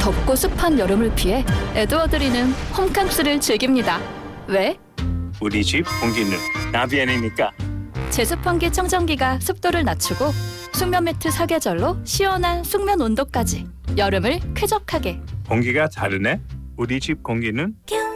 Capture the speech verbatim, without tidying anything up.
덥고 습한 여름을 피해 에드워드리는 홈캉스를 즐깁니다. 왜? 우리 집 공기는 나비안이니까. 제습 환기 청정기가 습도를 낮추고 숙면 매트 사계절로 시원한 숙면 온도까지 여름을 쾌적하게. 공기가 다르네. 우리 집 공기는